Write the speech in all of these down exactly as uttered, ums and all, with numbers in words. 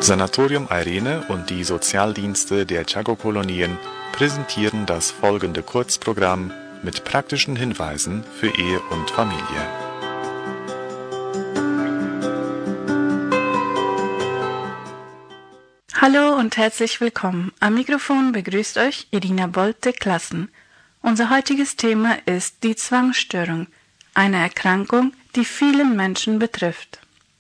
Sanatorium Irene und die Sozialdienste der Tchago-Kolonien präsentieren das folgende Kurzprogramm mit praktischen Hinweisen für Ehe und Familie. Hallo und herzlich willkommen. Am Mikrofon begrüßt euch Irina Bolte Klassen. Unser heutiges Thema ist die Zwangsstörung, eine Erkrankung, die vielen Menschen betrifft.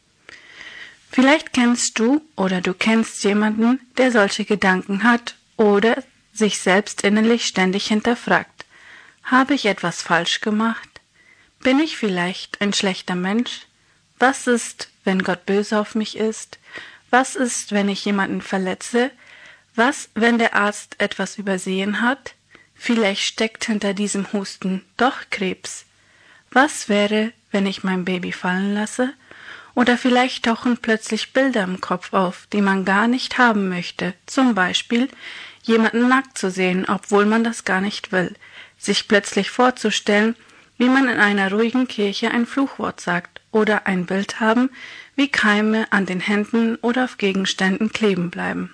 Vielleicht kennst du oder du kennst jemanden, der solche Gedanken hat oder sich selbst innerlich ständig hinterfragt. Habe ich etwas falsch gemacht? Bin ich vielleicht ein schlechter Mensch? Was ist, wenn Gott böse auf mich ist? Was ist, wenn ich jemanden verletze? Was, wenn der Arzt etwas übersehen hat? Vielleicht steckt hinter diesem Husten doch Krebs. Was wäre, wenn ich mein Baby fallen lasse? Oder vielleicht tauchen plötzlich Bilder im Kopf auf, die man gar nicht haben möchte. Zum Beispiel, jemanden nackt zu sehen, obwohl man das gar nicht will. Sich plötzlich vorzustellen, wie man in einer ruhigen Kirche ein Fluchwort sagt. Oder ein Bild haben, wie Keime an den Händen oder auf Gegenständen kleben bleiben.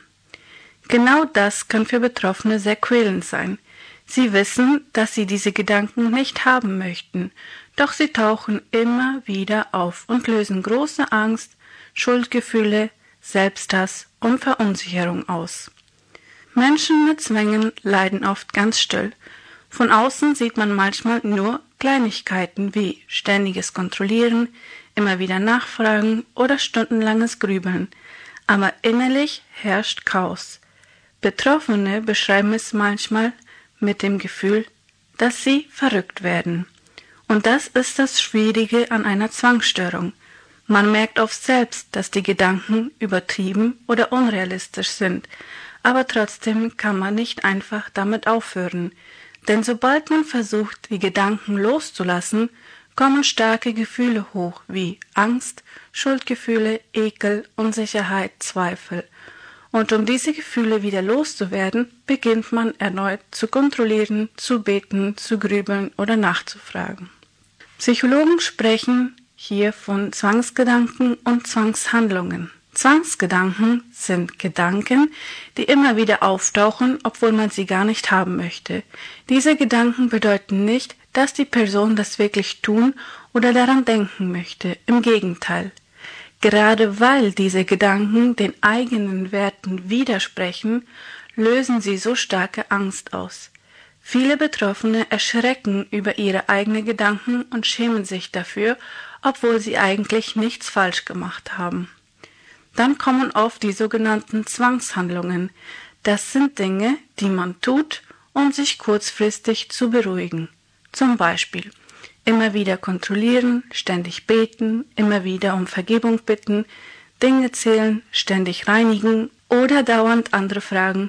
Genau das kann für Betroffene sehr quälend sein. Sie wissen, dass sie diese Gedanken nicht haben möchten, doch sie tauchen immer wieder auf und lösen große Angst, Schuldgefühle, Selbsthass und Verunsicherung aus. Menschen mit Zwängen leiden oft ganz still. Von außen sieht man manchmal nur Kleinigkeiten wie ständiges Kontrollieren, immer wieder nachfragen oder stundenlanges Grübeln, aber innerlich herrscht Chaos. Betroffene beschreiben es manchmal mit dem Gefühl, dass sie verrückt werden. Und das ist das Schwierige an einer Zwangsstörung. Man merkt oft selbst, dass die Gedanken übertrieben oder unrealistisch sind, aber trotzdem kann man nicht einfach damit aufhören. Denn sobald man versucht, die Gedanken loszulassen, kommen starke Gefühle hoch wie Angst, Schuldgefühle, Ekel, Unsicherheit, Zweifel. Und um diese Gefühle wieder loszuwerden, beginnt man erneut zu kontrollieren, zu beten, zu grübeln oder nachzufragen. Psychologen sprechen hier von Zwangsgedanken und Zwangshandlungen. Zwangsgedanken sind Gedanken, die immer wieder auftauchen, obwohl man sie gar nicht haben möchte. Diese Gedanken bedeuten nicht, dass die Person das wirklich tun oder daran denken möchte. Im Gegenteil. Gerade weil diese Gedanken den eigenen Werten widersprechen, lösen sie so starke Angst aus. Viele Betroffene erschrecken über ihre eigenen Gedanken und schämen sich dafür, obwohl sie eigentlich nichts falsch gemacht haben. Dann kommen oft die sogenannten Zwangshandlungen. Das sind Dinge, die man tut, um sich kurzfristig zu beruhigen. Zum Beispiel immer wieder kontrollieren, ständig beten, immer wieder um Vergebung bitten, Dinge zählen, ständig reinigen oder dauernd andere fragen,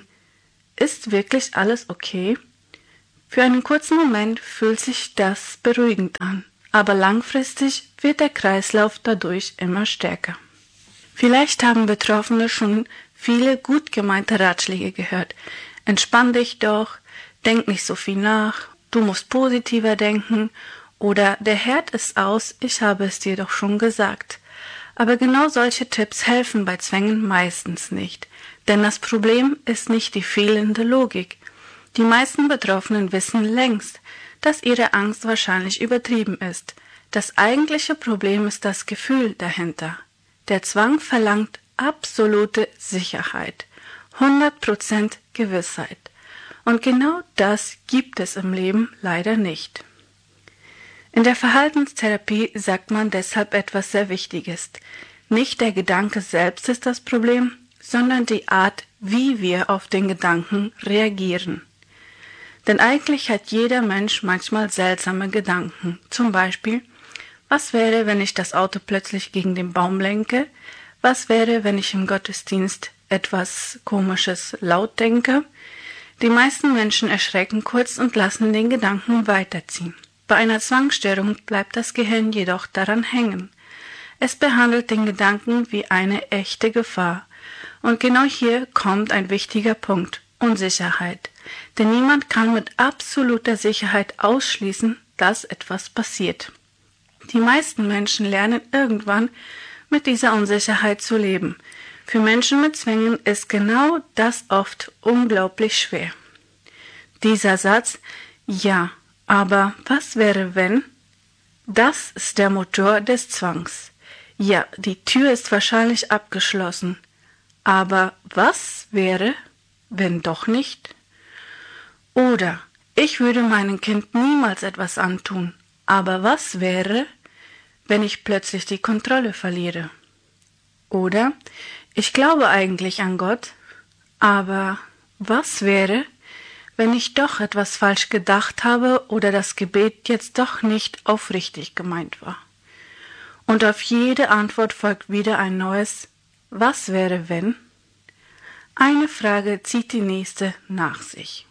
ist wirklich alles okay? Für einen kurzen Moment fühlt sich das beruhigend an, aber langfristig wird der Kreislauf dadurch immer stärker. Vielleicht haben Betroffene schon viele gut gemeinte Ratschläge gehört. Entspann dich doch, denk nicht so viel nach, du musst positiver denken oder der Herd ist aus, ich habe es dir doch schon gesagt. Aber genau solche Tipps helfen bei Zwängen meistens nicht, denn das Problem ist nicht die fehlende Logik. Die meisten Betroffenen wissen längst, dass ihre Angst wahrscheinlich übertrieben ist. Das eigentliche Problem ist das Gefühl dahinter. Der Zwang verlangt absolute Sicherheit, hundert Prozent Gewissheit. Und genau das gibt es im Leben leider nicht. In der Verhaltenstherapie sagt man deshalb etwas sehr Wichtiges. Nicht der Gedanke selbst ist das Problem, sondern die Art, wie wir auf den Gedanken reagieren. Denn eigentlich hat jeder Mensch manchmal seltsame Gedanken. Zum Beispiel, was wäre, wenn ich das Auto plötzlich gegen den Baum lenke? Was wäre, wenn ich im Gottesdienst etwas Komisches laut denke? Die meisten Menschen erschrecken kurz und lassen den Gedanken weiterziehen. Bei einer Zwangsstörung bleibt das Gehirn jedoch daran hängen. Es behandelt den Gedanken wie eine echte Gefahr. Und genau hier kommt ein wichtiger Punkt: Unsicherheit. Denn niemand kann mit absoluter Sicherheit ausschließen, dass etwas passiert. Die meisten Menschen lernen irgendwann mit dieser Unsicherheit zu leben. Für Menschen mit Zwängen ist genau das oft unglaublich schwer. Dieser Satz, ja, aber was wäre wenn? Das ist der Motor des Zwangs. Ja, die Tür ist wahrscheinlich abgeschlossen. Aber was wäre, wenn doch nicht? Oder ich würde meinem Kind niemals etwas antun. Aber was wäre, wenn ich plötzlich die Kontrolle verliere? Oder ich glaube eigentlich an Gott, aber was wäre, wenn ich doch etwas falsch gedacht habe oder das Gebet jetzt doch nicht aufrichtig gemeint war? Und auf jede Antwort folgt wieder ein neues Was wäre wenn? Eine Frage zieht die nächste nach sich.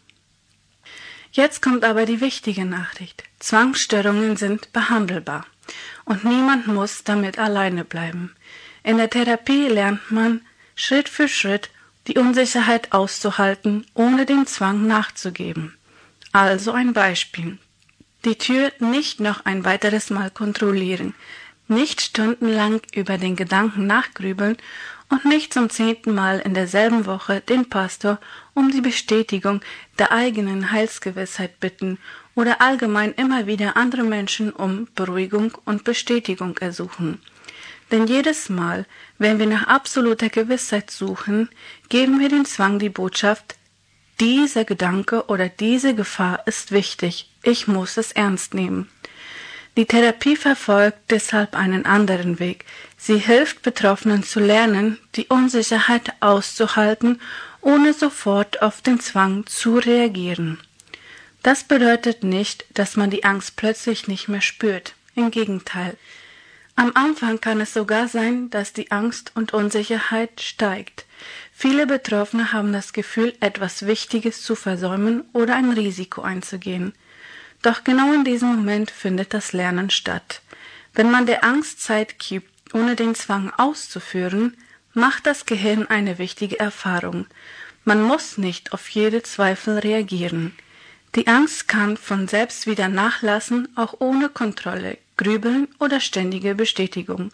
Jetzt kommt aber die wichtige Nachricht. Zwangsstörungen sind behandelbar und niemand muss damit alleine bleiben. In der Therapie lernt man Schritt für Schritt die Unsicherheit auszuhalten, ohne dem Zwang nachzugeben. Also ein Beispiel. Die Tür nicht noch ein weiteres Mal kontrollieren, nicht stundenlang über den Gedanken nachgrübeln und nicht zum zehnten Mal in derselben Woche den Pastor um die Bestätigung der eigenen Heilsgewissheit bitten oder allgemein immer wieder andere Menschen um Beruhigung und Bestätigung ersuchen. Denn jedes Mal, wenn wir nach absoluter Gewissheit suchen, geben wir dem Zwang die Botschaft, dieser Gedanke oder diese Gefahr ist wichtig, ich muss es ernst nehmen. Die Therapie verfolgt deshalb einen anderen Weg. Sie hilft Betroffenen zu lernen, die Unsicherheit auszuhalten, ohne sofort auf den Zwang zu reagieren. Das bedeutet nicht, dass man die Angst plötzlich nicht mehr spürt. Im Gegenteil. Am Anfang kann es sogar sein, dass die Angst und Unsicherheit steigt. Viele Betroffene haben das Gefühl, etwas Wichtiges zu versäumen oder ein Risiko einzugehen. Doch genau in diesem Moment findet das Lernen statt. Wenn man der Angst Zeit gibt, ohne den Zwang auszuführen, macht das Gehirn eine wichtige Erfahrung. Man muss nicht auf jede Zweifel reagieren. Die Angst kann von selbst wieder nachlassen, auch ohne Kontrolle, Grübeln oder ständige Bestätigung.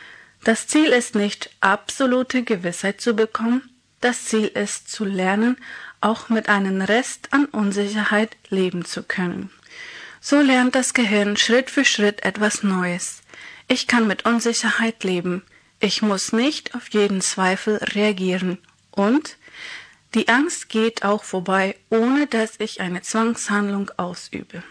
Das Ziel ist nicht, absolute Gewissheit zu bekommen, das Ziel ist, zu lernen, auch mit einem Rest an Unsicherheit leben zu können. So lernt das Gehirn Schritt für Schritt etwas Neues. Ich kann mit Unsicherheit leben. Ich muss nicht auf jeden Zweifel reagieren. Und die Angst geht auch vorbei, ohne dass ich eine Zwangshandlung ausübe.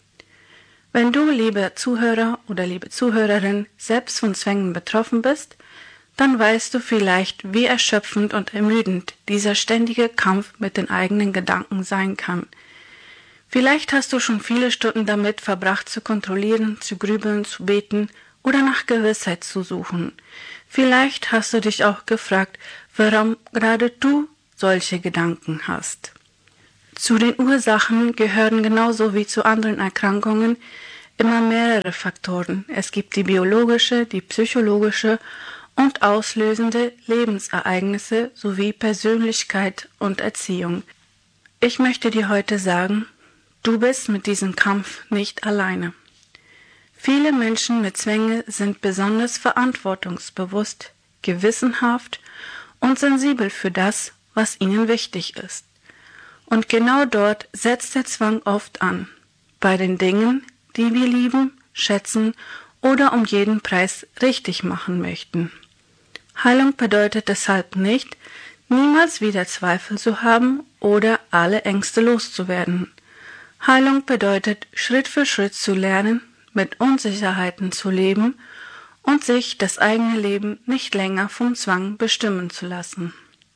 Wenn du, lieber Zuhörer oder liebe Zuhörerin, selbst von Zwängen betroffen bist, dann weißt du vielleicht, wie erschöpfend und ermüdend dieser ständige Kampf mit den eigenen Gedanken sein kann. Vielleicht hast du schon viele Stunden damit verbracht, zu kontrollieren, zu grübeln, zu beten oder nach Gewissheit zu suchen. Vielleicht hast du dich auch gefragt, warum gerade du solche Gedanken hast. Zu den Ursachen gehören genauso wie zu anderen Erkrankungen immer mehrere Faktoren. Es gibt die biologische, die psychologische und auslösende Lebensereignisse sowie Persönlichkeit und Erziehung. Ich möchte dir heute sagen, du bist mit diesem Kampf nicht alleine. Viele Menschen mit Zwängen sind besonders verantwortungsbewusst, gewissenhaft und sensibel für das, was ihnen wichtig ist. Und genau dort setzt der Zwang oft an, bei den Dingen, die wir lieben, schätzen oder um jeden Preis richtig machen möchten. Heilung bedeutet deshalb nicht, niemals wieder Zweifel zu haben oder alle Ängste loszuwerden. Heilung bedeutet, Schritt für Schritt zu lernen, mit Unsicherheiten zu leben und sich das eigene Leben nicht länger vom Zwang bestimmen zu lassen.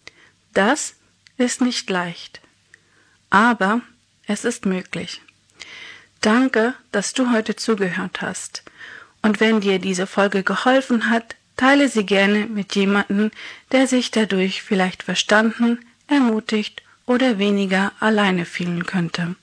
Das ist nicht leicht, aber es ist möglich. Danke, dass du heute zugehört hast. Und wenn dir diese Folge geholfen hat, teile sie gerne mit jemandem, der sich dadurch vielleicht verstanden, ermutigt oder weniger alleine fühlen könnte.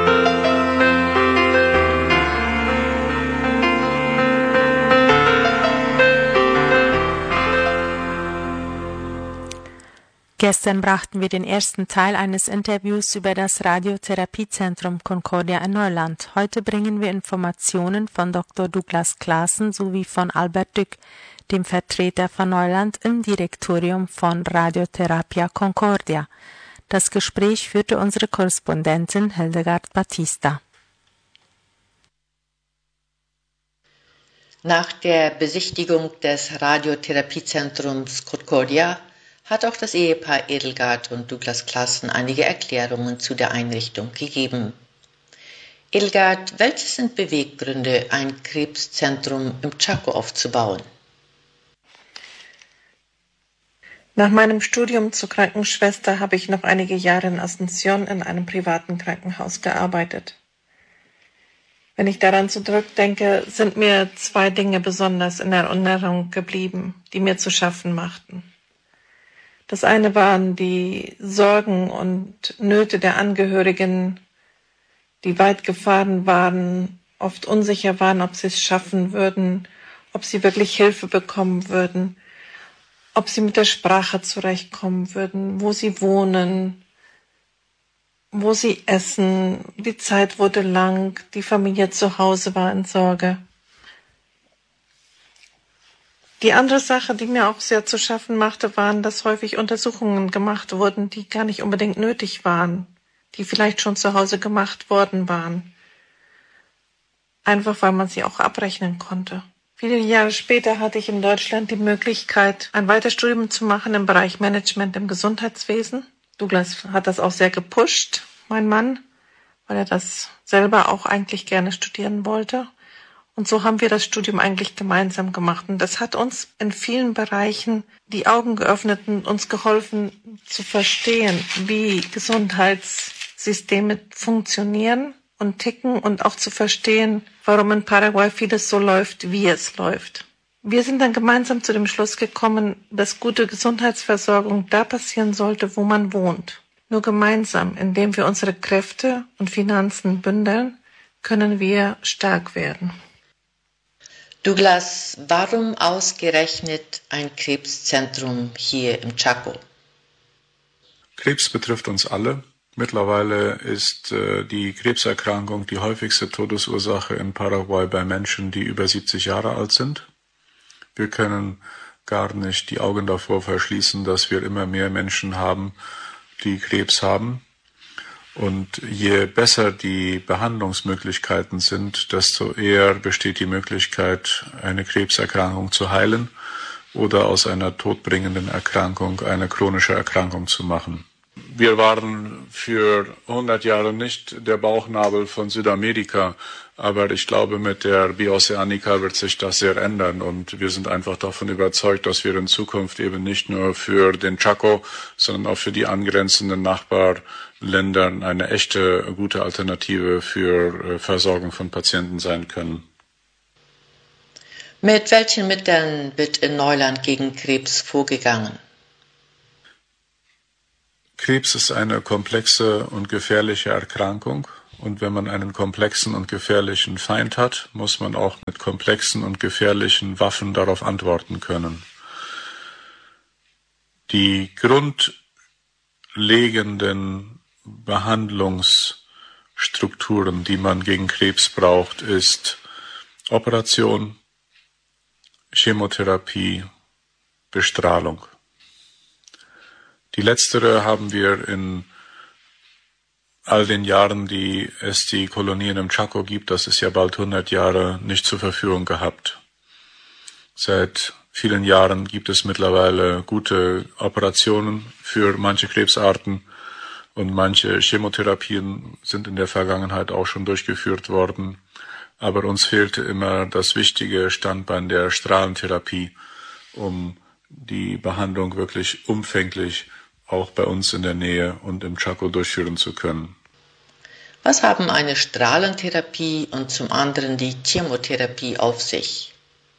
Gestern brachten wir den ersten Teil eines Interviews über das Radiotherapiezentrum Concordia in Neuland. Heute bringen wir Informationen von Doktor Douglas Claassen sowie von Albert Dück, dem Vertreter von Neuland im Direktorium von Radioterapia Concordia. Das Gespräch führte unsere Korrespondentin Hildegard Battista. Nach der Besichtigung des Radiotherapiezentrums Concordia hat auch das Ehepaar Edelgard und Douglas Classen einige Erklärungen zu der Einrichtung gegeben. Edelgard, welche sind Beweggründe, ein Krebszentrum im Chaco aufzubauen? Nach meinem Studium zur Krankenschwester habe ich noch einige Jahre in Asunción in einem privaten Krankenhaus gearbeitet. Wenn ich daran zurückdenke, sind mir zwei Dinge besonders in Erinnerung geblieben, die mir zu schaffen machten. Das eine waren die Sorgen und Nöte der Angehörigen, die weit gefahren waren, oft unsicher waren, ob sie es schaffen würden, ob sie wirklich Hilfe bekommen würden, ob sie mit der Sprache zurechtkommen würden, wo sie wohnen, wo sie essen. Die Zeit wurde lang, die Familie zu Hause war in Sorge. Die andere Sache, die mir auch sehr zu schaffen machte, waren, dass häufig Untersuchungen gemacht wurden, die gar nicht unbedingt nötig waren, die vielleicht schon zu Hause gemacht worden waren. Einfach weil man sie auch abrechnen konnte. Viele Jahre später hatte ich in Deutschland die Möglichkeit, ein Weiterstudium zu machen im Bereich Management im Gesundheitswesen. Douglas hat das auch sehr gepusht, mein Mann, weil er das selber auch eigentlich gerne studieren wollte. Und so haben wir das Studium eigentlich gemeinsam gemacht. Und das hat uns in vielen Bereichen die Augen geöffnet und uns geholfen zu verstehen, wie Gesundheitssysteme funktionieren und ticken und auch zu verstehen, warum in Paraguay vieles so läuft, wie es läuft. Wir sind dann gemeinsam zu dem Schluss gekommen, dass gute Gesundheitsversorgung da passieren sollte, wo man wohnt. Nur gemeinsam, indem wir unsere Kräfte und Finanzen bündeln, können wir stark werden. Douglas, warum ausgerechnet ein Krebszentrum hier im Chaco? Krebs betrifft uns alle. Mittlerweile ist äh, die Krebserkrankung die häufigste Todesursache in Paraguay bei Menschen, die über siebzig Jahre alt sind. Wir können gar nicht die Augen davor verschließen, dass wir immer mehr Menschen haben, die Krebs haben. Und je besser die Behandlungsmöglichkeiten sind, desto eher besteht die Möglichkeit, eine Krebserkrankung zu heilen oder aus einer todbringenden Erkrankung eine chronische Erkrankung zu machen. Wir waren für hundert Jahre nicht der Bauchnabel von Südamerika, aber ich glaube, mit der Bioceanica wird sich das sehr ändern und wir sind einfach davon überzeugt, dass wir in Zukunft eben nicht nur für den Chaco, sondern auch für die angrenzenden Nachbarländer eine echte gute Alternative für Versorgung von Patienten sein können. Mit welchen Mitteln wird in Neuland gegen Krebs vorgegangen? Krebs ist eine komplexe und gefährliche Erkrankung. Und wenn man einen komplexen und gefährlichen Feind hat, muss man auch mit komplexen und gefährlichen Waffen darauf antworten können. Die grundlegenden Behandlungsstrukturen, die man gegen Krebs braucht, ist Operation, Chemotherapie, Bestrahlung. Die letztere haben wir in all den Jahren, die es die Kolonien im Chaco gibt, das ist ja bald hundert Jahre, nicht zur Verfügung gehabt. Seit vielen Jahren gibt es mittlerweile gute Operationen für manche Krebsarten und manche Chemotherapien sind in der Vergangenheit auch schon durchgeführt worden. Aber uns fehlte immer das wichtige Standbein der Strahlentherapie, um die Behandlung wirklich umfänglich auch bei uns in der Nähe und im Chaco durchführen zu können. Was haben eine Strahlentherapie und zum anderen die Chemotherapie auf sich?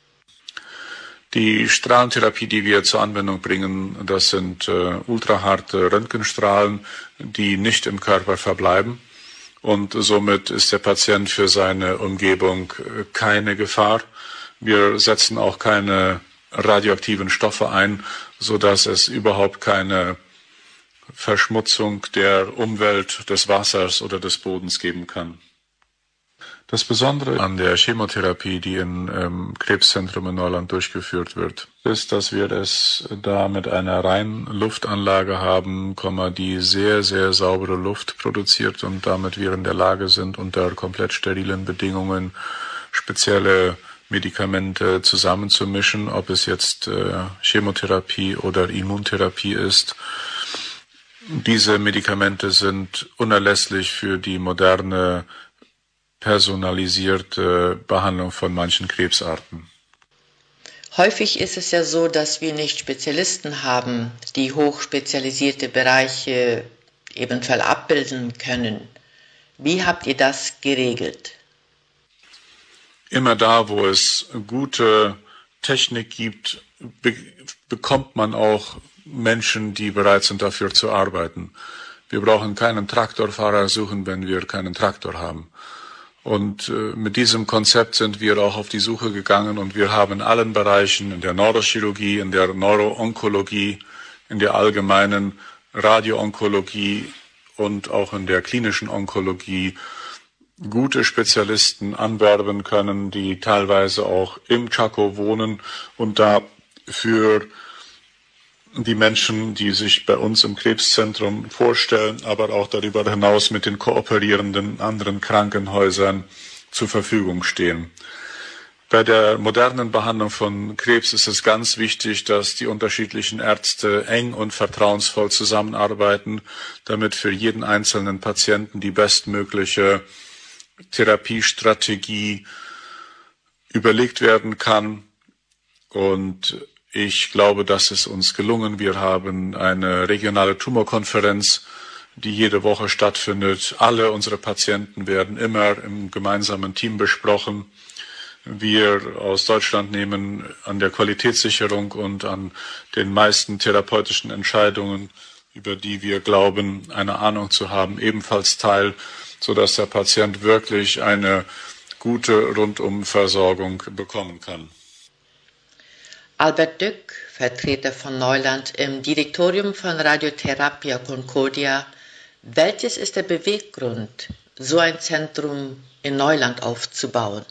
Die Strahlentherapie, die wir zur Anwendung bringen, das sind äh, ultraharte Röntgenstrahlen, die nicht im Körper verbleiben. Und somit ist der Patient für seine Umgebung äh, keine Gefahr. Wir setzen auch keine radioaktiven Stoffe ein, sodass es überhaupt keine Verschmutzung der Umwelt, des Wassers oder des Bodens geben kann. Das Besondere an der Chemotherapie, die im ähm, Krebszentrum in Neuland durchgeführt wird, ist, dass wir es da mit einer reinen Luftanlage haben, die sehr, sehr saubere Luft produziert und damit wir in der Lage sind, unter komplett sterilen Bedingungen spezielle Medikamente zusammenzumischen, ob es jetzt äh, Chemotherapie oder Immuntherapie ist. Diese Medikamente sind unerlässlich für die moderne personalisierte Behandlung von manchen Krebsarten. Häufig ist es ja so, dass wir nicht Spezialisten haben, die hochspezialisierte Bereiche eventuell abbilden können. Wie habt ihr das geregelt? Immer da, wo es gute Technik gibt, be- bekommt man auch Menschen, die bereit sind, dafür zu arbeiten. Wir brauchen keinen Traktorfahrer suchen, wenn wir keinen Traktor haben. Und äh, mit diesem Konzept sind wir auch auf die Suche gegangen und wir haben in allen Bereichen, in der Neurochirurgie, in der Neuroonkologie, in der allgemeinen Radioonkologie und auch in der klinischen Onkologie gute Spezialisten anwerben können, die teilweise auch im Chaco wohnen und da für die Menschen, die sich bei uns im Krebszentrum vorstellen, aber auch darüber hinaus mit den kooperierenden anderen Krankenhäusern zur Verfügung stehen. Bei der modernen Behandlung von Krebs ist es ganz wichtig, dass die unterschiedlichen Ärzte eng und vertrauensvoll zusammenarbeiten, damit für jeden einzelnen Patienten die bestmögliche Therapiestrategie überlegt werden kann. Und ich glaube, dass es uns gelungen. Wir haben eine regionale Tumorkonferenz, die jede Woche stattfindet. Alle unsere Patienten werden immer im gemeinsamen Team besprochen. Wir aus Deutschland nehmen an der Qualitätssicherung und an den meisten therapeutischen Entscheidungen, über die wir glauben, eine Ahnung zu haben, ebenfalls teil, sodass der Patient wirklich eine gute Rundumversorgung bekommen kann. Albert Dück, Vertreter von Neuland im Direktorium von Radiotherapia Concordia. Welches ist der Beweggrund, so ein Zentrum in Neuland aufzubauen?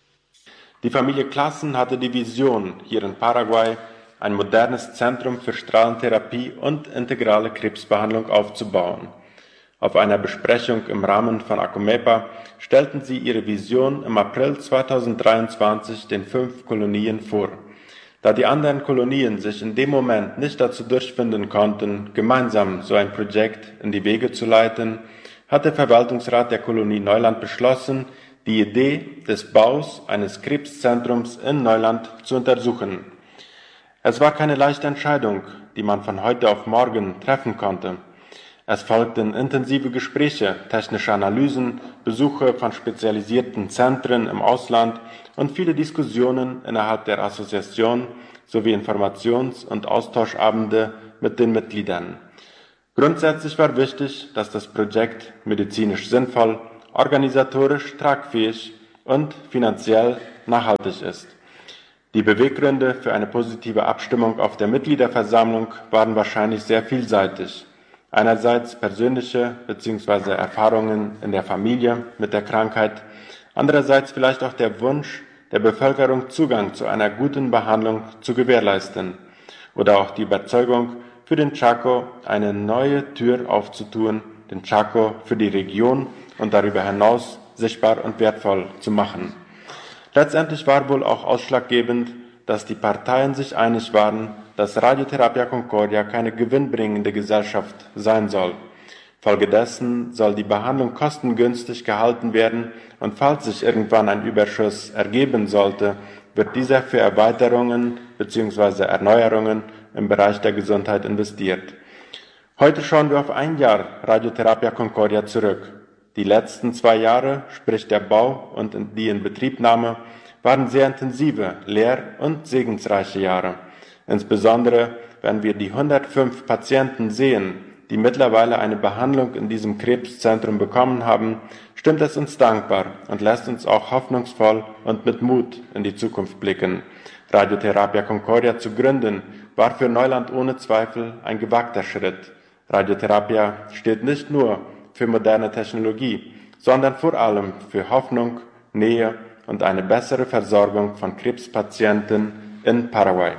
Die Familie Classen hatte die Vision, hier in Paraguay ein modernes Zentrum für Strahlentherapie und integrale Krebsbehandlung aufzubauen. Auf einer Besprechung im Rahmen von ACOMEPA stellten sie ihre Vision im April zweitausenddreiundzwanzig den fünf Kolonien vor. Da die anderen Kolonien sich in dem Moment nicht dazu durchfinden konnten, gemeinsam so ein Projekt in die Wege zu leiten, hat der Verwaltungsrat der Kolonie Neuland beschlossen, die Idee des Baus eines Krebszentrums in Neuland zu untersuchen. Es war keine leichte Entscheidung, die man von heute auf morgen treffen konnte. Es folgten intensive Gespräche, technische Analysen, Besuche von spezialisierten Zentren im Ausland und viele Diskussionen innerhalb der Assoziation sowie Informations- und Austauschabende mit den Mitgliedern. Grundsätzlich war wichtig, dass das Projekt medizinisch sinnvoll, organisatorisch tragfähig und finanziell nachhaltig ist. Die Beweggründe für eine positive Abstimmung auf der Mitgliederversammlung waren wahrscheinlich sehr vielseitig. Einerseits persönliche bzw. Erfahrungen in der Familie mit der Krankheit, andererseits vielleicht auch der Wunsch, der Bevölkerung Zugang zu einer guten Behandlung zu gewährleisten oder auch die Überzeugung, für den Chaco eine neue Tür aufzutun, den Chaco für die Region und darüber hinaus sichtbar und wertvoll zu machen. Letztendlich war wohl auch ausschlaggebend, dass die Parteien sich einig waren, dass Radiotherapia Concordia keine gewinnbringende Gesellschaft sein soll. Folgedessen soll die Behandlung kostengünstig gehalten werden und falls sich irgendwann ein Überschuss ergeben sollte, wird dieser für Erweiterungen bzw. Erneuerungen im Bereich der Gesundheit investiert. Heute schauen wir auf ein Jahr Radiotherapia Concordia zurück. Die letzten zwei Jahre, sprich der Bau und die Inbetriebnahme, waren sehr intensive, lehr- und segensreiche Jahre. Insbesondere, wenn wir die hundertfünf Patienten sehen, die mittlerweile eine Behandlung in diesem Krebszentrum bekommen haben, stimmt es uns dankbar und lässt uns auch hoffnungsvoll und mit Mut in die Zukunft blicken. Radiotherapia Concordia zu gründen, war für Neuland ohne Zweifel ein gewagter Schritt. Radiotherapia steht nicht nur für moderne Technologie, sondern vor allem für Hoffnung, Nähe und eine bessere Versorgung von Krebspatienten in Paraguay.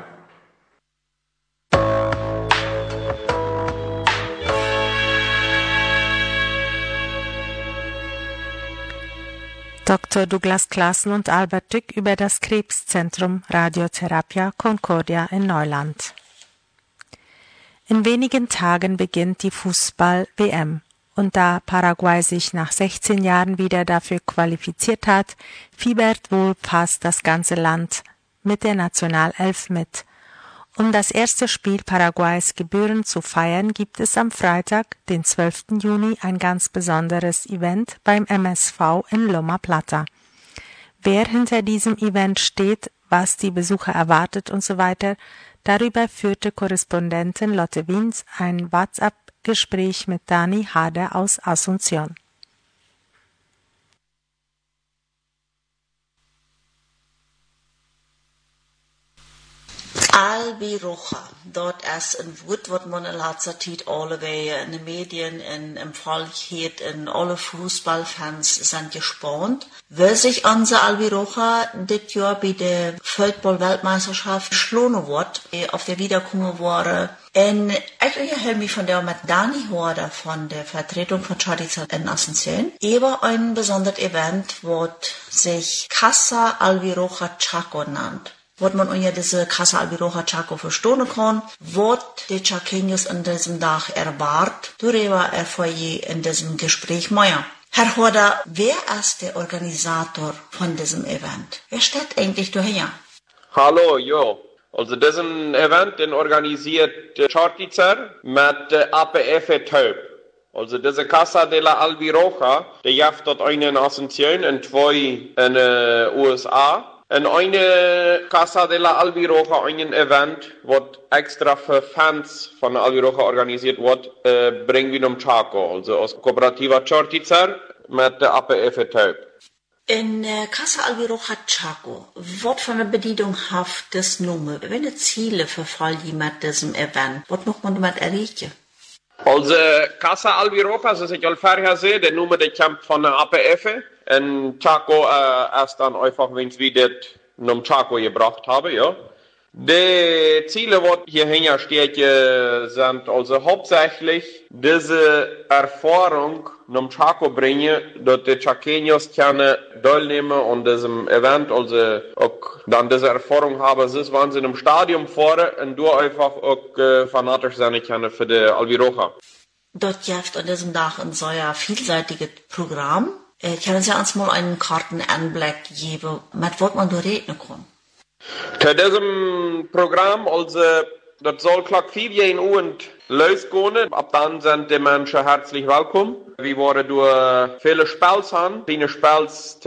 Doktor Douglas Classen und Albert Dück über das Krebszentrum Radiotherapia Concordia in Neuland. In wenigen Tagen beginnt die Fußball-W M. Und da Paraguay sich nach sechzehn Jahren wieder dafür qualifiziert hat, fiebert wohl fast das ganze Land mit der Nationalelf mit. Um das erste Spiel Paraguays gebührend zu feiern, gibt es am Freitag, den zwölften Juni, ein ganz besonderes Event beim M S V in Loma Plata. Wer hinter diesem Event steht, was die Besucher erwartet und so weiter, darüber führte Korrespondentin Lotte Wiens ein WhatsApp-Gespräch mit Dani Hader aus Asunción. Albiroja, dort ist ein Wort, was man in letzter Zeit alle in den Medien, in, im Volkshirt, in alle Fußballfans sind gespannt. Wie sich unser Albiroja dit Jahr bei der Fußball-Weltmeisterschaft geschlagen wird, auf der Wiederkunft wurde. Und ich höre mich von der mit Dani Horder von der Vertretung von Chariza in Asunción über ein besonderes Event, was sich Casa Albiroja Chaco nennt. Was man unter diese Casa Albiroja Chaco verstehen kann, was die Chaqueños in diesem Tag erwartet, darüber erfahre ich in diesem Gespräch mehr. Herr Horder, wer ist der Organisator von diesem Event? Wer steht eigentlich dahinter? Hallo, jo. Also diesen Event, den organisiert Chortizer mit A P F Taub. Also diese Casa de la Albiroja, die jaft dort eine in Asunción und zwei in den U S A. En eine Casa de la Albiroja, ein Event, was extra für Fans von Albiroja organisiert wird, äh, bringen wir um Chaco, also aus Kooperativa Chortizer mit der A P F Taub. In äh, Casa Albiroja Chaco, was für eine Bedienung hat das Nummer? Welche Ziele verfolgen mit diesem Event? Was muss man damit erreichen? Also Casa Albiroja, so ich al sehe, der Nummer der Camp von der A P F. En Chaco äh, ist dann einfach, wenn ich wieder zum Chaco gebracht habe, ja. Die Ziele, die hier hinten steht, sind also hauptsächlich diese Erfahrung zum Chaco bringen, dass die Chaqueños können teilnehmen an diesem Event, also auch dann diese Erfahrung haben, es ist, wenn sie im Stadion fahren und du einfach auch äh, fanatisch sein können für die Albiroja. Dort gibt an diesem Tag ein sehr vielseitiges Programm. Äh, können Sie uns mal einen Kartenanblick geben, mit was man da reden kann? Zu diesem Programm, also, das soll gleich vier Uhr und losgehen. Ab dann sind die Menschen herzlich willkommen. Wir wollen durch viele Spiele haben. Viele Spiele,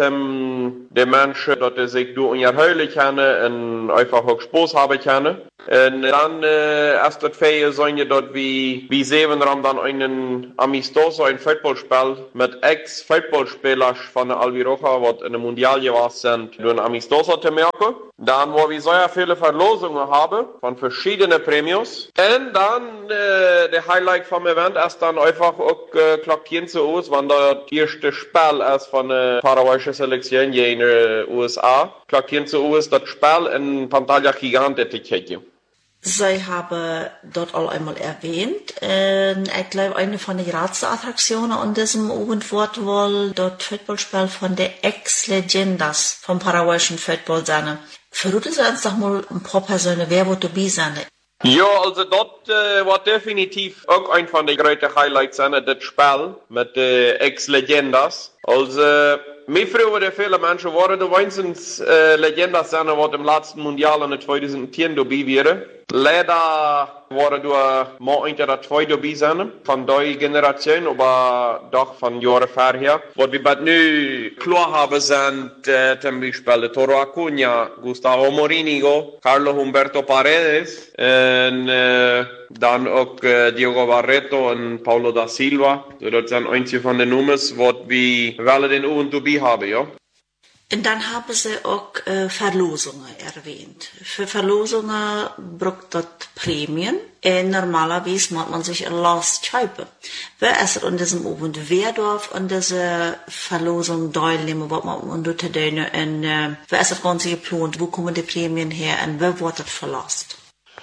um die Menschen, dass sie sich durch ihre Höhle können und einfach auch Spaß haben können. Und dann äh, ist das Fähige sein, dass wir, wir sehen dann einen Amistoso, ein Footballspiel mit Ex-Footballspielern von der Albiroja, die in der Mundial gewesen sind, durch ein Amistoso zu merken. Dann, wo wir sehr viele Verlosungen haben von verschiedenen Premios. Und dann, äh, der Highlight vom Event ist dann einfach auch äh, klappieren zu uns, wenn das erste Spiel ist von der paraguayischen Selektion hier in den U S A. Klappieren zu uns das Spiel in Pantalla Gigante zu kicken. Sie haben dort all einmal erwähnt, äh, ich glaube, eine von den Ratsattraktionen an diesem Abend wird wohl dort Footballspiel von der Ex-Legendas vom paraguayischen Football sein. Verraten Sie uns doch mal ein paar Personen, wer wird dabei sein? Ja, also dort äh, war definitiv auch ein von den größten Highlights sein, das Spiel mit den Ex-Legendas. Also, mir früher viele Menschen waren da wenigstens äh, Legendas sein, die im letzten Mundial in zweitausendzehn dabei wären. Leider waren da mal ein oder zwei dabei sein, von der Generation, aber doch von Jahren vorher. Was wir bald nu klar haben, sind äh, zum Beispiel Toro Acuna, Gustavo Morínigo, Carlos Humberto Paredes, und äh, dann auch äh, Diego Barreto und Paulo da Silva. So, das sind einige von den Nummern, was wir alle den Uhren dabei haben, ja. Und dann haben sie auch äh, Verlosungen erwähnt. Für Verlosungen braucht dort Prämien. Und normalerweise muss man sich ein Last kaufen. Wer ist an diesem Abend? Wer darf an dieser Verlosung teilnehmen? Was muss man dort tun? Und äh, wer ist das Ganze geplant? Wo kommen die Prämien her? Und wer wird das verlost?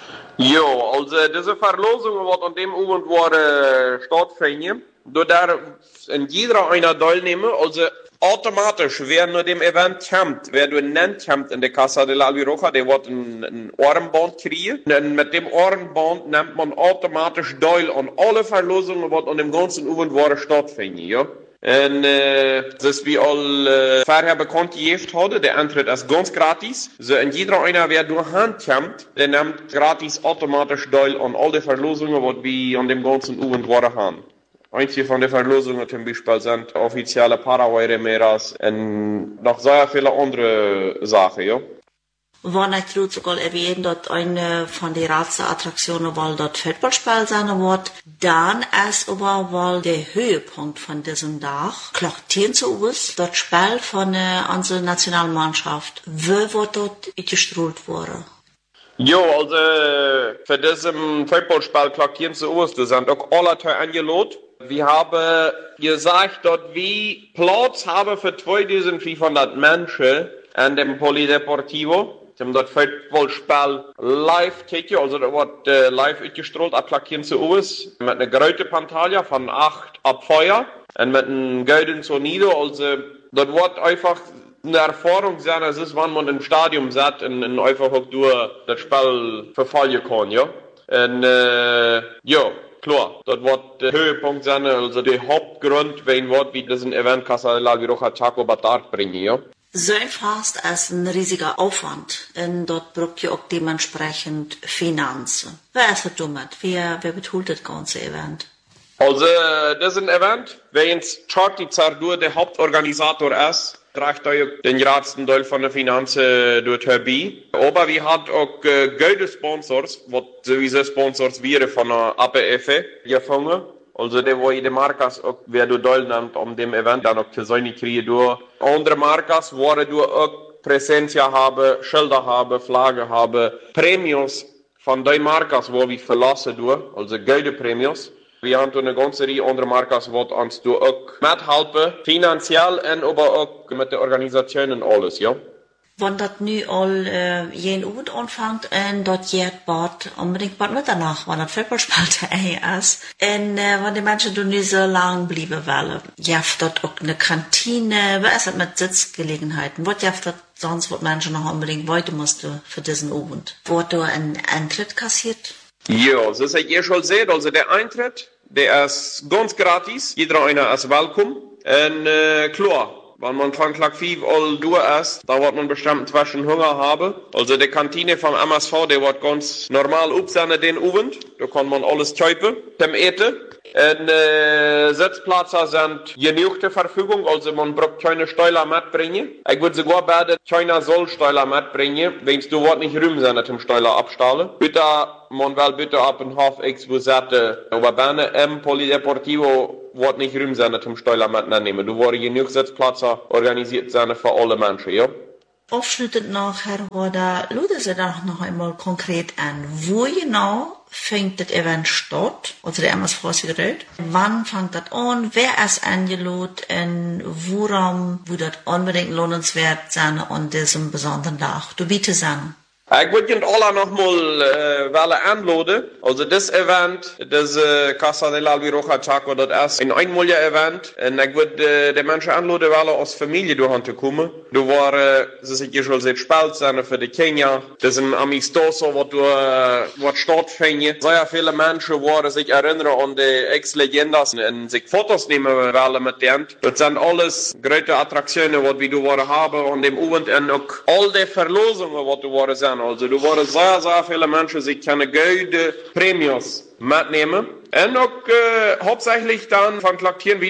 Jo, also diese Verlosung wird an dem Abend war stattfinden. Du darfst in jeder einer teilnehmen, also automatisch, wer nur dem Event kommt, wer du nennt kommt in der Casa de la Albiroja, der wird ein, ein Armband kriegen. Und mit dem Armband nimmt man automatisch teil an alle Verlosungen, die an dem ganzen Abend war stattfinden, ja. Und äh, das ist wie all äh, vorher bekannt gegeben hatte, der Eintritt ist ganz gratis. So in jeder einer, wer durch Hand kommt, der nimmt gratis automatisch teil an alle Verlosungen, die wir an dem ganzen Abend waren haben. Einzige von den Verlosungen zum Beispiel sind offizielle Paraguay-Remeras und noch sehr viele andere Sachen, ja. Wann ich gerade sogar erwähnt, dass eine von den Ratsattraktionen, weil dort Footballspiel sein wird, dann ist aber weil der Höhepunkt von diesem Tag, Klocktieren zu uns, dort Spiel von äh, unserer Nationalmannschaft, wo wird dort gestrahlt worden? Jo, also für diesen Footballspiel Klocktieren zu uns, da sind auch alle Teile eingeladen. Wir haben gesagt, dass wir Platz haben für zweitausendfünfhundert Menschen an dem Polideportivo. Sie haben dort Footballspiel live tätig, also da wird äh, live ausgestrahlt, applaudieren zu uns, mit einer großen Pantalla von acht Abfeuer und mit einem goldenen Sonido, also dort wird einfach eine Erfahrung sein, es ist, wenn man im Stadion sitzt und, und einfach auch durch das Spiel verfolgen kann, ja. Und, äh, ja. Klar, das wird der Höhepunkt sein, also der Hauptgrund, wenn wir wie diesen Event Casa de la Albiroja Chaco Batard bringen, ja. So fast ist ein riesiger Aufwand und dort braucht ihr auch dementsprechend Finanzen. Wer ist das damit? Wer, wer betont das ganze Event? Also, das ist ein Event, wenn jetzt Charty Zardur der Hauptorganisator ist, trägt er den größten Teil von der Finanzen dort herbei. Aber wir haben auch äh, gute Sponsors, was sowieso Sponsors wären von der A P F gefangen. Also, der, wo jede Markas auch, wer du teilnimmt, um dem Event dann auch zu sein, kriegen durch. Andere Markas, wo du auch Präsenz haben, Schilder haben, Flagge haben, Prämios von den Markas, wo wir verlassen durch, also gute Prämios. Wir haben eine ganze Reihe anderer Markas, die uns auch mithelfen, finanziell und aber auch mit der Organisation und alles, ja. Wenn das nu all äh, jeden Abend anfängt und dort jetzt bald unbedingt bald Mitternacht, wenn das Footballspiel ist, und äh, wenn die Menschen dort nicht so lang bleiben wollen, gibt dort auch eine Kantine, was ist das mit Sitzgelegenheiten, was gibt dort sonst, was Menschen noch unbedingt weiter mussten für diesen Abend? Wird da ein Eintritt kassiert? Ja, das ist ja schon sehr, also der Eintritt, der ist ganz gratis, jeder einer ist willkommen, und äh, klar, wenn man von Klackviv all durch ist, da wird man bestimmt zwischen Hunger haben. Also die Kantine vom M S V, der wird ganz normal aufsehen den Abend. Da kann man alles kaufen, zum Eten. Und äh, Sitzplätze sind genug zur Verfügung, also man braucht keine Steuer mitbringen. Ich würde sogar beide keiner soll Steuer mitbringen, wenn du dort nicht rum sein zum Steuer abstahlen. Bitte, man will bitte ab und half X, wo sagte, aber Berne im Polideportivo wird nicht rum sein zum Steuer mitnehmen. Du wirst genug Sitzplätze organisiert sein für alle Menschen, ja? Aufschnittend noch, Herr Roda, luden Sie doch noch einmal konkret an. Wo genau fängt das Event statt? Also der M S V ist gerät. Wann fängt das an? Wer ist eingeladen? Und worum würde das unbedingt lohnenswert sein an diesem besonderen Tag? Du bitte sagen. Ich würde Ihnen alle nochmal äh, einladen. Also das Event, das äh, Casa de la Albiroja Chaco, das ist ein einmaliger Event. Und ich würde äh, die Menschen einladen, weil aus Familie durchzukommen kommen. Du war, äh, das ist ja schon sehr spät sein für die Kenia. Das ist ein Amistoso, was du, äh, was stattfindet. Sehr viele Menschen wollen sich erinnern an die Ex-Legendas und sich Fotos nehmen wollen mit denen. Das sind alles große Attraktionen, was wir du haben an dem Abend und auch all die Verlosungen, was du waren sein. Also du waren sehr, sehr viele Menschen, die keine gute Prämios mitnehmen. Und auch äh, hauptsächlich dann von Klaktieren wieder auch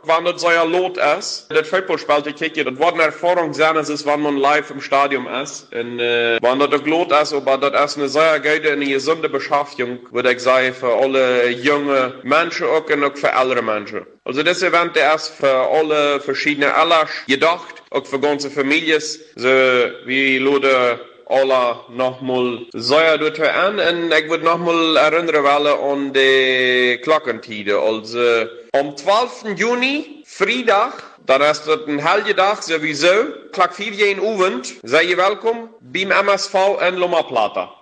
wann das so ja Lot ist. Das Footballspiel, die kickt, das war eine Erfahrung sein, es ist, wenn man live im Stadion ist. Und, äh, wenn das auch Lot ist, aber das ist eine sehr gute und gesunde Beschäftigung, würde ich sagen, für alle junge Menschen auch und auch für ältere Menschen. Also das Event ist für alle verschiedene Alters gedacht, auch für ganze Familien, so wie Leute alle nochmal sehr dort an und ich würde nochmal erinnern wollen an die Glockentide. Also am zwölften Juni, Freitag, dann ist das ein halber Tag sowieso, Klock vier in Abend, seid ihr willkommen beim M S V in Loma Plata.